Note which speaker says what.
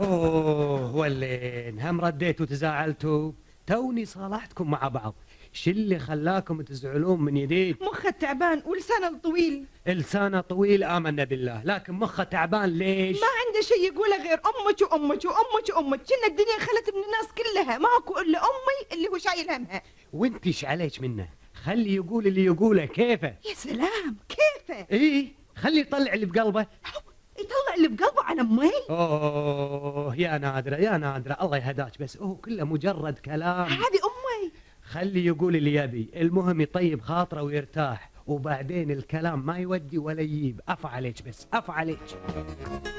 Speaker 1: اوه ولين هم رديتوا تزاعلتوا؟ توني صالحتكم مع بعض. شو اللي خلاكم تزعلون من يديك؟
Speaker 2: مخه تعبان ولسانه طويل.
Speaker 1: لسانه طويل آمنا بالله، لكن مخه تعبان ليش؟
Speaker 2: ما عنده شيء يقوله غير امك وامك وامك وامك، كنا الدنيا خلت من الناس كلها، ماكو الا امي اللي هو شايل همها.
Speaker 1: وانت ايش عليك منه؟ خلي يقول اللي يقوله كيفه.
Speaker 2: يا سلام كيفه؟
Speaker 1: ايه خلي يطلع اللي بقلبه.
Speaker 2: يطلع اللي بقلبه عن امي.
Speaker 1: اوه يا نادرة يا نادرة، الله يهداك، بس كله مجرد كلام.
Speaker 2: هذه امي.
Speaker 1: خلي يقول اللي يبي، المهم يطيب خاطره ويرتاح، وبعدين الكلام ما يودي ولا يجيب. أف عليك بس أف عليك.